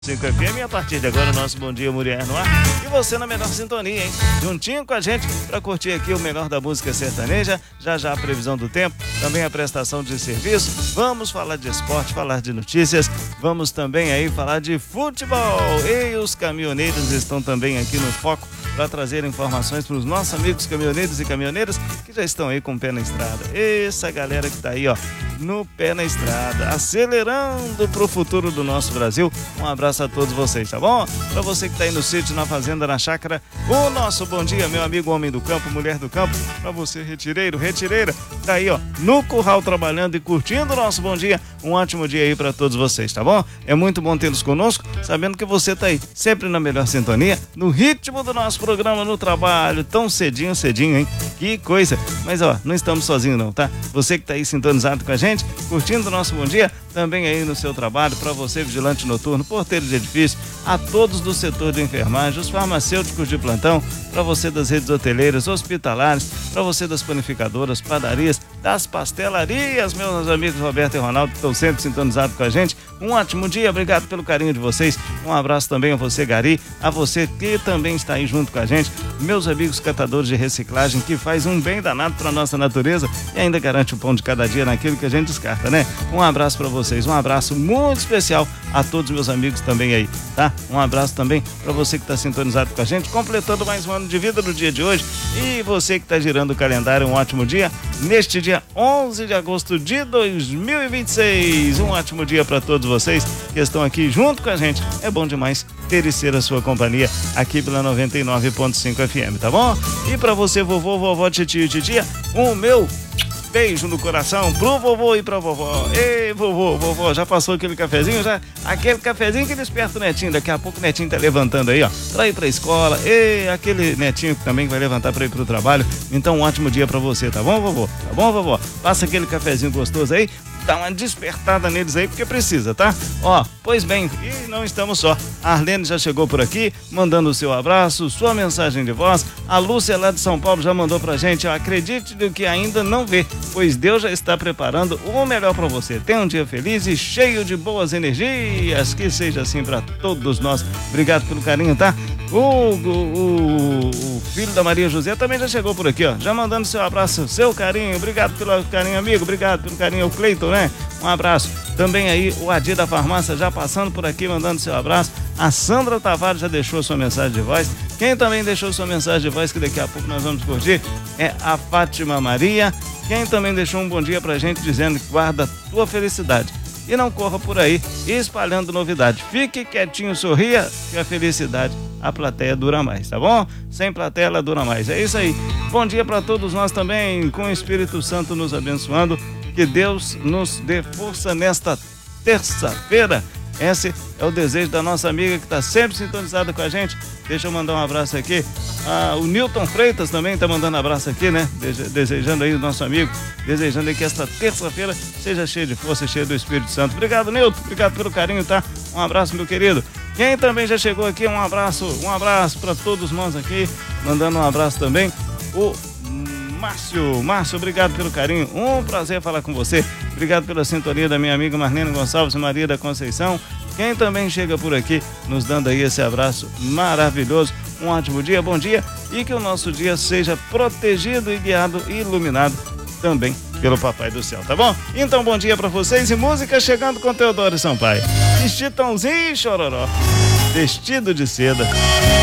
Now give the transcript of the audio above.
5 FM e a partir de agora o nosso Bom Dia Mulher no ar e você na melhor sintonia, hein? Juntinho com a gente para curtir aqui o melhor da música sertaneja, já a previsão do tempo, também a prestação de serviço, vamos falar de esporte, falar de notícias, vamos também aí falar de futebol e os caminhoneiros estão também aqui no foco para trazer informações para os nossos amigos caminhoneiros e caminhoneiras que já estão aí com o pé na estrada. Essa galera que tá aí, ó, no pé na estrada, acelerando pro futuro do nosso Brasil. Um abraço a todos vocês, tá bom? Para você que tá aí no sítio, na fazenda, na chácara, o nosso bom dia, meu amigo homem do campo, mulher do campo. Para você, retireiro, retireira, tá aí, ó, no curral trabalhando e curtindo o nosso bom dia. Um ótimo dia aí para todos vocês, tá bom? É muito bom tê-los conosco, sabendo que você tá aí sempre na melhor sintonia, no ritmo do nosso programa, no trabalho, tão cedinho, hein? Que coisa! Mas ó, não estamos sozinhos não, tá? Você que tá aí sintonizado com a gente, curtindo o nosso bom dia, também aí no seu trabalho, para você vigilante noturno, porteiro de edifício, a todos do setor de enfermagem, os farmacêuticos de plantão, para você das redes hoteleiras, hospitalares, para você das panificadoras, padarias, das pastelarias, meus amigos Roberto e Ronaldo que estão sempre sintonizados com a gente. Um ótimo dia, obrigado pelo carinho de vocês. Um abraço também a você, Gari, a você que também está aí junto com a gente, meus amigos catadores de reciclagem, que faz um bem danado para nossa natureza e ainda garante o pão de cada dia naquilo que a gente descarta, né? Um abraço para vocês, um abraço muito especial a todos meus amigos também aí, tá? Um abraço também para você que está sintonizado com a gente, completando mais um ano de vida no dia de hoje, e você que está girando o calendário, um ótimo dia neste dia 11 de agosto de 2026. Um ótimo dia para todos vocês que estão aqui junto com a gente. É bom demais ter e ser a sua companhia aqui pela 99.5 FM, tá bom? E para você, vovô, vovó, titio e titia, o meu beijo no coração pro vovô e pra vovó. Ei, vovô, já passou aquele cafezinho? Já? Aquele cafezinho que desperta o netinho. Daqui a pouco o netinho tá levantando aí, ó, pra ir pra escola. Ei, aquele netinho que também vai levantar pra ir pro trabalho. Então, um ótimo dia pra você, tá bom, vovô? Tá bom, vovó? Passa aquele cafezinho gostoso aí. Dá uma despertada neles aí, porque precisa, tá? Ó, pois bem, e não estamos só. A Arlene já chegou por aqui, mandando o seu abraço, sua mensagem de voz. A Lúcia lá de São Paulo já mandou pra gente, ó, acredite no que ainda não vê, pois Deus já está preparando o melhor pra você. Tenha um dia feliz e cheio de boas energias, que seja assim pra todos nós. Obrigado pelo carinho, tá? O filho da Maria José também já chegou por aqui, ó, já mandando seu abraço, seu carinho. Obrigado pelo carinho, amigo, obrigado pelo carinho, o Cleiton, né? Um abraço. Também aí o Adir da farmácia já passando por aqui, mandando seu abraço. A Sandra Tavares já deixou sua mensagem de voz. Quem também deixou sua mensagem de voz, que daqui a pouco nós vamos curtir, é a Fátima Maria. Quem também deixou um bom dia pra gente, dizendo que guarda a tua felicidade e não corra por aí espalhando novidade. Fique quietinho, sorria, que a felicidade, a plateia dura mais, tá bom? Sem plateia ela dura mais. É isso aí. Bom dia para todos nós também, com o Espírito Santo nos abençoando. Que Deus nos dê força nesta terça-feira. Esse é o desejo da nossa amiga que está sempre sintonizada com a gente. Deixa eu mandar um abraço aqui. O Newton Freitas também está mandando abraço aqui, né? Desejando aí o nosso amigo, desejando aí que esta terça-feira seja cheia de força, cheia do Espírito Santo. Obrigado, Newton. Obrigado pelo carinho, tá? Um abraço, meu querido. Quem também já chegou aqui, um abraço para todos nós aqui. Mandando um abraço também. O Márcio, obrigado pelo carinho, um prazer falar com você. Obrigado pela sintonia da minha amiga Marlene Gonçalves e Maria da Conceição. Quem também chega por aqui nos dando aí esse abraço maravilhoso. Um ótimo dia, bom dia, e que o nosso dia seja protegido e guiado e iluminado também pelo Papai do Céu, tá bom? Então, bom dia pra vocês e música chegando com Teodoro Sampaio. E Chitãozinho e Chororó, vestido de seda.